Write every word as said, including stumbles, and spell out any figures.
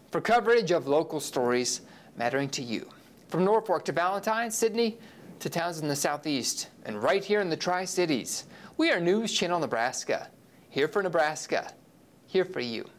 for coverage of local stories mattering to you. From Norfolk to Valentine, Sydney to towns in the southeast, and right here in the Tri-Cities, we are News Channel Nebraska. Here for Nebraska. Here for you.